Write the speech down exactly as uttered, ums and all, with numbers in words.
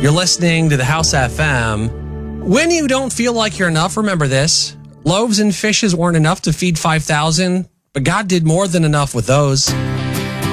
You're listening to the House F M. When you don't feel like you're enough, remember this. Loaves and fishes weren't enough to feed five thousand, but God did more than enough with those.